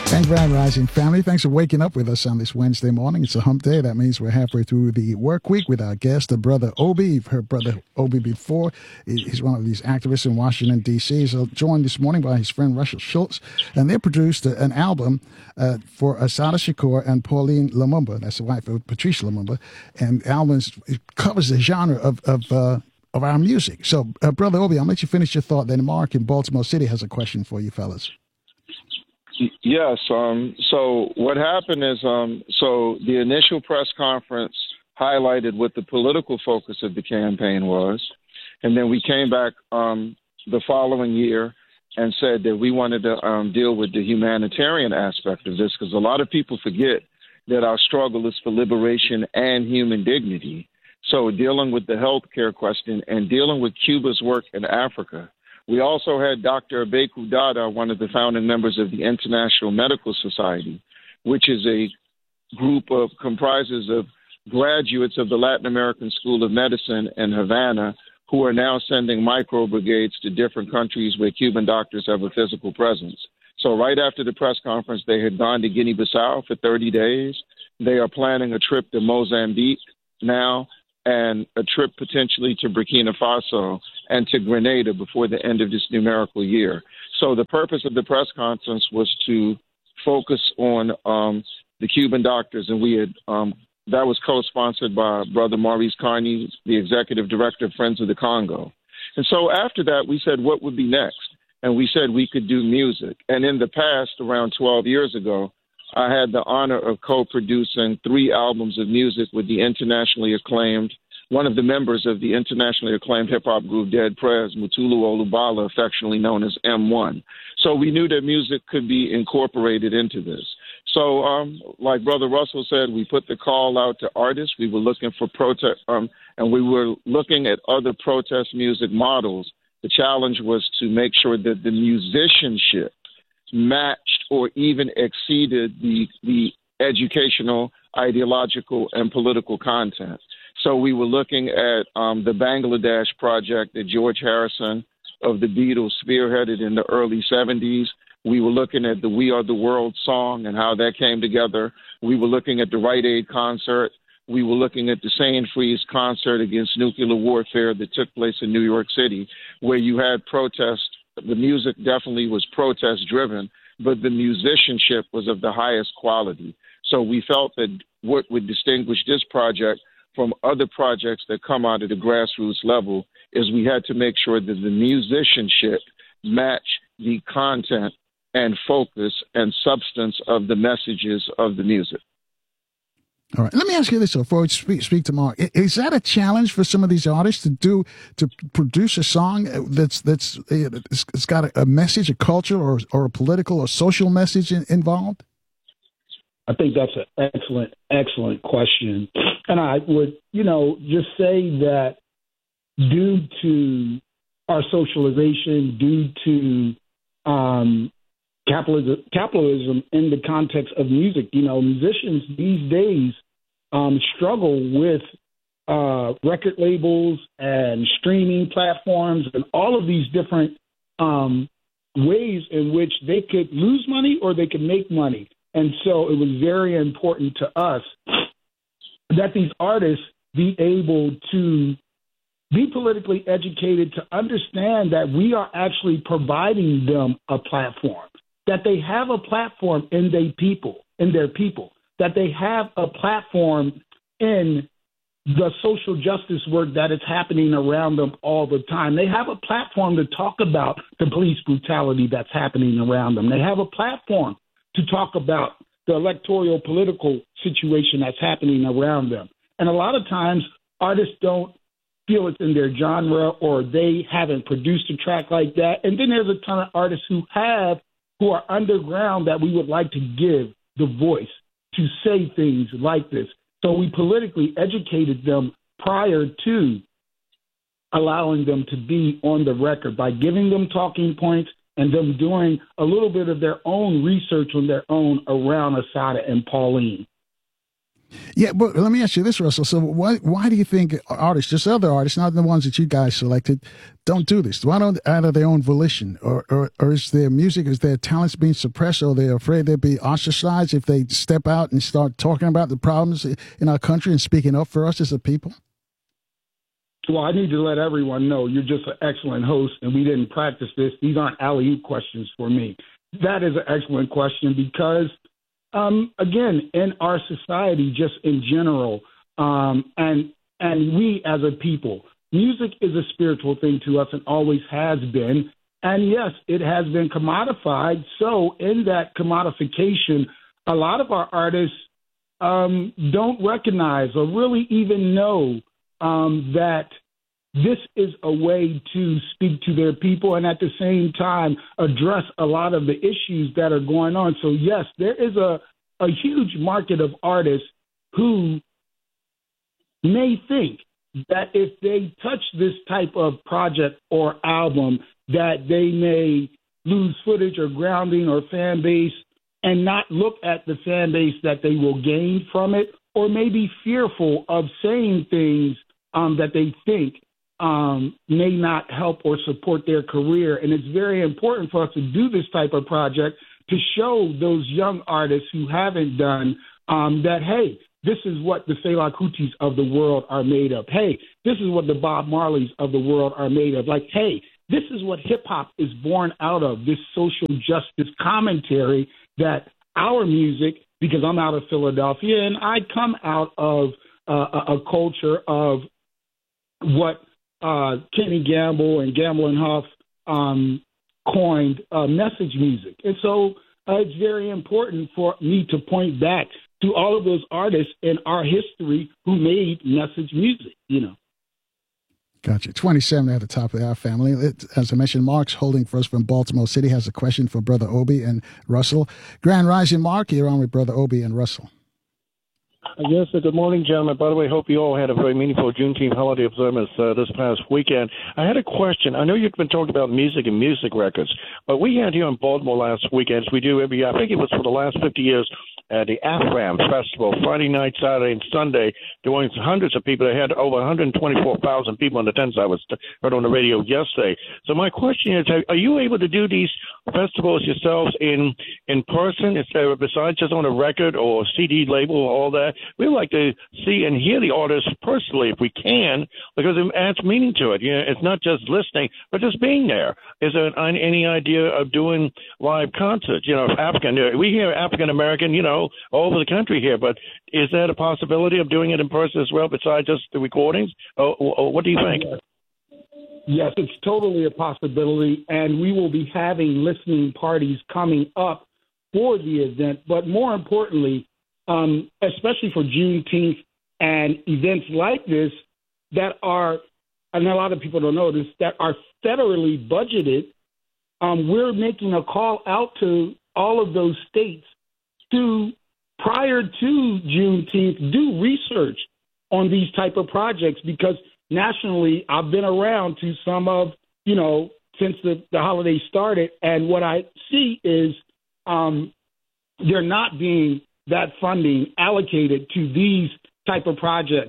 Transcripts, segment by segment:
Thanks, Grand Rising family. Thanks for waking up with us on this Wednesday morning. It's a hump day. That means we're halfway through the work week with our guest, the Brother Obi. You've heard Brother Obi before. He's one of these activists in Washington, D.C. He's joined this morning by his friend Russell Schultz, and they produced an album for Assata Shakur and Pauline Lumumba. That's the wife of Patrice Lumumba. And the album covers the genre of our music. So, Brother Obi, I'll let you finish your thought. Then Mark in Baltimore City has a question for you, fellas. Yes. So what happened is, so the initial press conference highlighted what the political focus of the campaign was. And then we came back the following year and said that we wanted to deal with the humanitarian aspect of this, because a lot of people forget that our struggle is for liberation and human dignity. So dealing with the healthcare question and dealing with Cuba's work in Africa. We also had Dr. Abeku Dada, one of the founding members of the International Medical Society, which is a group comprises of graduates of the Latin American School of Medicine in Havana, who are now sending micro brigades to different countries where Cuban doctors have a physical presence. So right after the press conference, they had gone to Guinea-Bissau for 30 days. They are planning a trip to Mozambique now, and a trip potentially to Burkina Faso and to Grenada before the end of this numerical year. So the purpose of the press conference was to focus on the Cuban doctors, and we had that was co-sponsored by Brother Maurice Carney, the executive director of Friends of the Congo. And so after that, we said, what would be next? And we said we could do music. And in the past, around 12 years ago, I had the honor of co-producing 3 albums of music with the internationally acclaimed, one of the members of the internationally acclaimed hip-hop group Dead Prez, Mutulu Olubala, affectionately known as M1. So we knew that music could be incorporated into this. So like Brother Russell said, we put the call out to artists. We were looking for protest, and we were looking at other protest music models. The challenge was to make sure that the musicianship matched or even exceeded the educational, ideological, and political content. So we were looking at the Bangladesh project that George Harrison of the Beatles spearheaded in the early 70s. We were looking at the We Are the World song and how that came together. We were looking at the Rite Aid concert. We were looking at the Saying Freeze concert against nuclear warfare that took place in New York City, where you had protest. The music definitely was protest-driven, but the musicianship was of the highest quality. So we felt that what would distinguish this project from other projects that come out of the grassroots level is we had to make sure that the musicianship matched the content and focus and substance of the messages of the music. All right. Let me ask you this before we speak to Mark. Is that a challenge for some of these artists to produce a song that's it's got a message, a culture, or a political or social message involved? I think that's an excellent question. And I would, just say that due to our socialization, due to capitalism in the context of music, musicians these days struggle with record labels and streaming platforms and all of these different ways in which they could lose money or they could make money. And so it was very important to us that these artists be able to be politically educated, to understand that we are actually providing them a platform, that they have a platform in their people, that they have a platform in the social justice work that is happening around them all the time. They have a platform to talk about the police brutality that's happening around them. They have a platform to talk about the electoral political situation that's happening around them. And a lot of times artists don't feel it's in their genre or they haven't produced a track like that. And then there's a ton of artists who are underground that we would like to give the voice to say things like this. So we politically educated them prior to allowing them to be on the record by giving them talking points and them doing a little bit of their own research on their own around Assata and Pauline. Yeah, but let me ask you this, Russell. So why do you think artists, just other artists, not the ones that you guys selected, don't do this? Why don't, out of their own volition? Or is their music, is their talents being suppressed, or they're afraid they'll be ostracized if they step out and start talking about the problems in our country and speaking up for us as a people? Well, I need to let everyone know you're just an excellent host, and we didn't practice this. These aren't alley-oop questions for me. That is an excellent question because, again, in our society, just in general, and we as a people, music is a spiritual thing to us and always has been. And yes, it has been commodified. So in that commodification, a lot of our artists don't recognize or really even know that this is a way to speak to their people and at the same time address a lot of the issues that are going on. So, yes, there is a huge market of artists who may think that if they touch this type of project or album, that they may lose footage or grounding or fan base and not look at the fan base that they will gain from it, or may be fearful of saying things that they think may not help or support their career. And it's very important for us to do this type of project to show those young artists who haven't done that, hey, this is what the Fela Kutis of the world are made of. Hey, this is what the Bob Marleys of the world are made of. Like, hey, this is what hip-hop is born out of, this social justice commentary that our music, because I'm out of Philadelphia and I come out of a culture of what Kenny Gamble and Gamble and Huff coined message music. And so it's very important for me to point back to all of those artists in our history who made message music, you know. Gotcha. 27 at the top of our family. As I mentioned, Mark's holding for us from Baltimore City, has a question for Brother Obi and Russell. Grand Rising, Mark. You're on with Brother Obi and Russell. Yes, good morning, gentlemen. By the way, hope you all had a very meaningful Juneteenth holiday observance this past weekend. I had a question. I know you've been talking about music and music records, but we had here in Baltimore last weekend, as we do every year, I think it was for the last 50 years, the AFRAM Festival, Friday night, Saturday, and Sunday. There were hundreds of people. They had over 124,000 people in attendance. I was heard on the radio yesterday. So my question is, are you able to do these festivals yourselves in person, besides just on a record or CD label or all that? We like to see and hear the artists personally if we can, because it adds meaning to it. You know, it's not just listening, but just being there. Is there any idea of doing live concerts? You know, we hear African American, you know, all over the country here, but is that a possibility of doing it in person as well, besides just the recordings? Or what do you think? Yes, it's totally a possibility, and we will be having listening parties coming up for the event. But more importantly, especially for Juneteenth and events like this that are, and a lot of people don't know this, that are federally budgeted, we're making a call out to all of those states to, prior to Juneteenth, do research on these type of projects, because nationally I've been around to some of, you know, since the holiday started, and what I see is they're not being that funding allocated to these type of projects.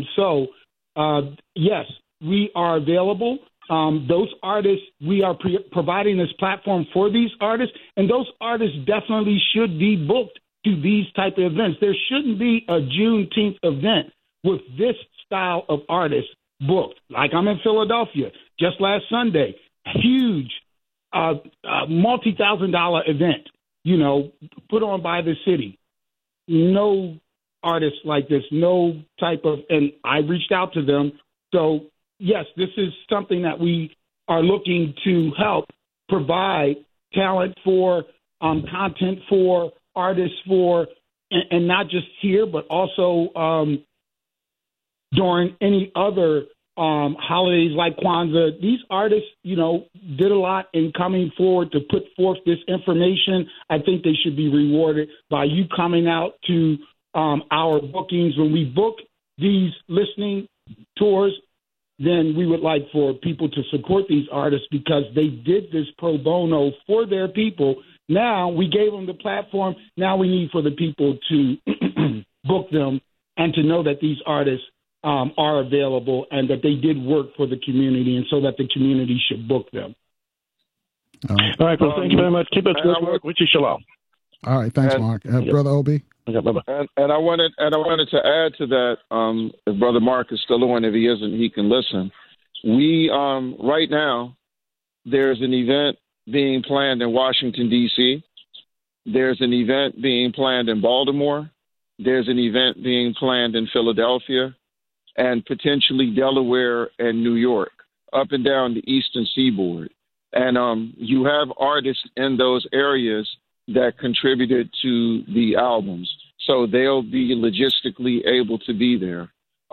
Yes, we are available. Those artists, we are providing this platform for these artists, and those artists definitely should be booked to these type of events. There shouldn't be a Juneteenth event with this style of artists booked. Like I'm in Philadelphia just last Sunday, huge multi-$1,000 event, you know, put on by the city. No artists like this, no type of, and I reached out to them. So, yes, this is something that we are looking to help provide talent for, content for, artists for, and not just here, but also during any other holidays like Kwanzaa. These artists, you know, did a lot in coming forward to put forth this information. I think they should be rewarded by you coming out to our bookings. When we book these listening tours, then we would like for people to support these artists because they did this pro bono for their people. Now we gave them the platform. Now we need for the people to book them, and to know that these artists are available and that they did work for the community, and so that the community should book them. All right. Well, thank you very much. Keep up the good work. Wish you shalom. All right. Thanks, Mark. Brother Obi. Okay, bye-bye. And I wanted to add to that. If Brother Mark is still on, if he isn't, he can listen. We right now there's an event being planned in Washington D.C. There's an event being planned in Baltimore. There's an event being planned in Philadelphia, and potentially Delaware and New York, up and down the Eastern Seaboard. And you have artists in those areas that contributed to the albums, so they'll be logistically able to be there.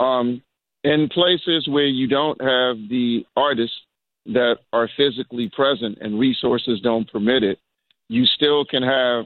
In places where you don't have the artists that are physically present and resources don't permit it, you still can have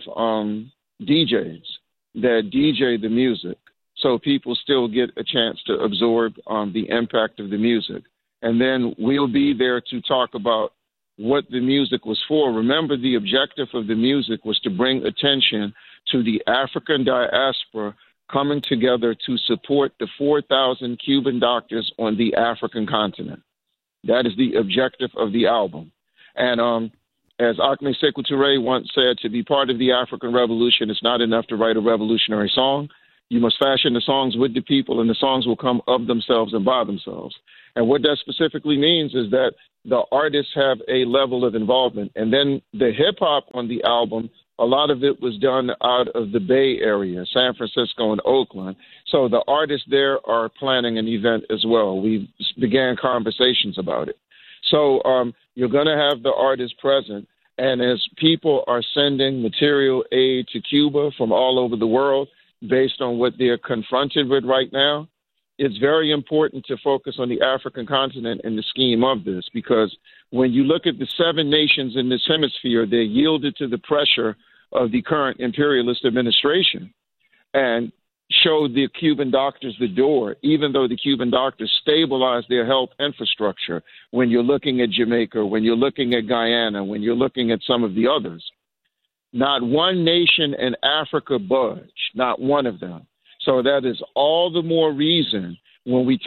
DJs that DJ the music, so people still get a chance to absorb the impact of the music. And then we'll be there to talk about what the music was for. Remember, the objective of the music was to bring attention to the African diaspora coming together to support the 4,000 Cuban doctors on the African continent. That is the objective of the album. And as Ahmed Sekou Touré once said, to be part of the African Revolution, it's not enough to write a revolutionary song. You must fashion the songs with the people, and the songs will come of themselves and by themselves. And what that specifically means is that the artists have a level of involvement. And then the hip-hop on the album, a lot of it was done out of the Bay Area, San Francisco and Oakland. So the artists there are planning an event as well. We began conversations about it. So you're going to have the artists present. And as people are sending material aid to Cuba from all over the world based on what they're confronted with right now, it's very important to focus on the African continent in the scheme of this, because when you look at the 7 nations in this hemisphere, they yielded to the pressure of the current imperialist administration and showed the Cuban doctors the door, even though the Cuban doctors stabilized their health infrastructure. When you're looking at Jamaica, when you're looking at Guyana, when you're looking at some of the others, not one nation in Africa budged, not one of them. So that is all the more reason when we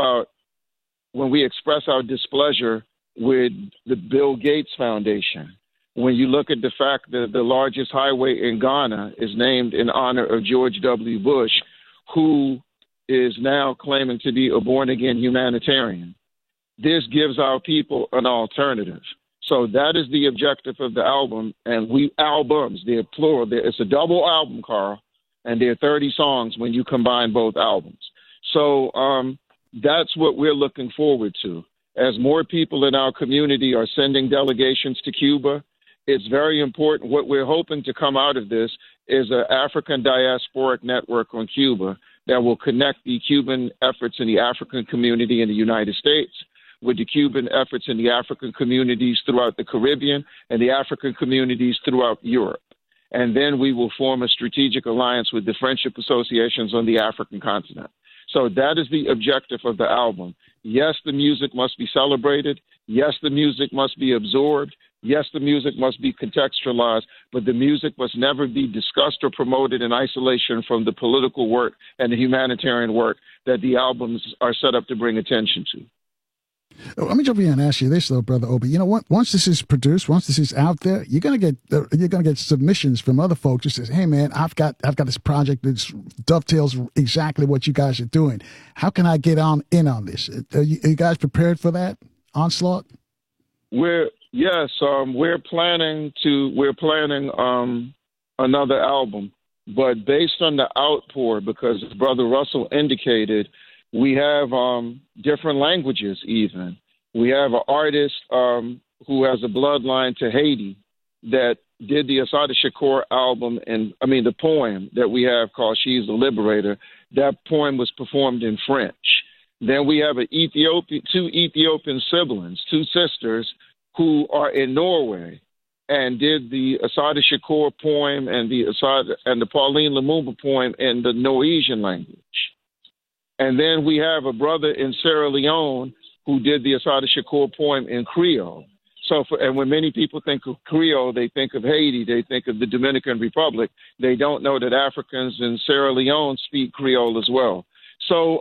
express our displeasure with the Bill Gates Foundation, when you look at the fact that the largest highway in Ghana is named in honor of George W. Bush, who is now claiming to be a born-again humanitarian. This gives our people an alternative. So that is the objective of the album, and albums, they're plural. It's a double album, Carl. And there are 30 songs when you combine both albums. So that's what we're looking forward to. As more people in our community are sending delegations to Cuba, it's very important. What we're hoping to come out of this is an African diasporic network on Cuba that will connect the Cuban efforts in the African community in the United States with the Cuban efforts in the African communities throughout the Caribbean and the African communities throughout Europe. And then we will form a strategic alliance with the friendship associations on the African continent. So that is the objective of the album. Yes, the music must be celebrated. Yes, the music must be absorbed. Yes, the music must be contextualized, but the music must never be discussed or promoted in isolation from the political work and the humanitarian work that the albums are set up to bring attention to. Let me jump in and ask you this, though, Brother Obi. You know, once this is produced, once this is out there, you're gonna get submissions from other folks who says, "Hey, man, I've got this project that dovetails exactly what you guys are doing. How can I get in on this?" Are you guys prepared for that onslaught? We're planning another album, but based on the outpour, because as Brother Russell indicated, we have different languages even. We have an artist who has a bloodline to Haiti that did the Assata Shakur album, the poem that we have called She's the Liberator. That poem was performed in French. Then we have two Ethiopian siblings, two sisters, who are in Norway and did the Assata Shakur poem and the Pauline Lumumba poem in the Norwegian language. And then we have a brother in Sierra Leone who did the Assata Shakur poem in Creole. And when many people think of Creole, they think of Haiti, they think of the Dominican Republic. They don't know that Africans in Sierra Leone speak Creole as well. So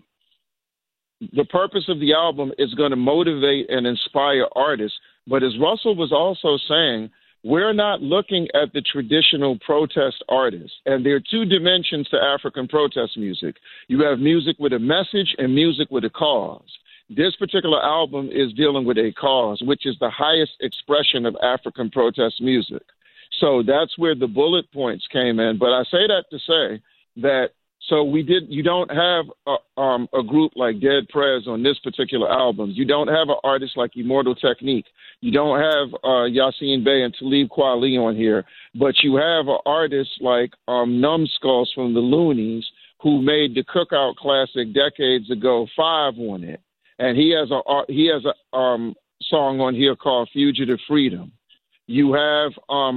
the purpose of the album is going to motivate and inspire artists. But as Russell was also saying, we're not looking at the traditional protest artists. And there are two dimensions to African protest music. You have music with a message and music with a cause. This particular album is dealing with a cause, which is the highest expression of African protest music. So that's where the bullet points came in. But I say that to say that you don't have a group like Dead Prez on this particular album. You don't have an artist like Immortal Technique. You don't have Yassine Bey and Talib Kweli on here. But you have an artist like Numbskulls from the Loonies, who made the Cookout classic decades ago, 5 on it. And he has a song on here called Fugitive Freedom. You have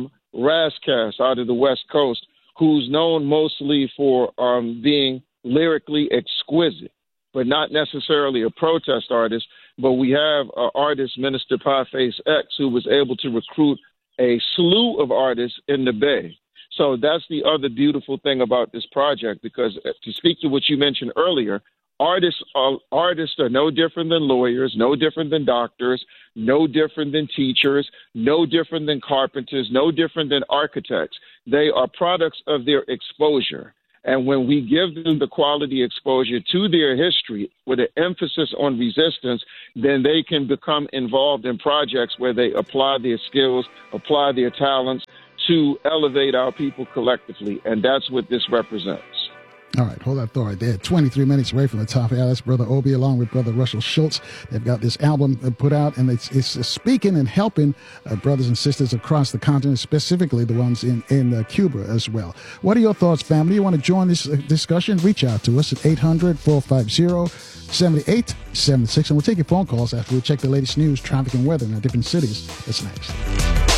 Razcast out of the West Coast, who's known mostly for being lyrically exquisite, but not necessarily a protest artist. But we have an artist, Minister Pieface X, who was able to recruit a slew of artists in the Bay. So that's the other beautiful thing about this project, because to speak to what you mentioned earlier, artists are no different than lawyers, no different than doctors, no different than teachers, no different than carpenters, no different than architects. They are products of their exposure. And when we give them the quality exposure to their history with an emphasis on resistance, then they can become involved in projects where they apply their skills, apply their talents to elevate our people collectively. And that's what this represents. All right, hold that thought right there. 23 minutes away from the top hour. That's Brother Obi along with Brother Russell Schultz. They've got this album put out, and it's speaking and helping brothers and sisters across the continent, specifically the ones in Cuba as well. What are your thoughts, family? You want to join this discussion? Reach out to us at 800-450-7876, and we'll take your phone calls after we check the latest news, traffic, and weather in our different cities. That's next.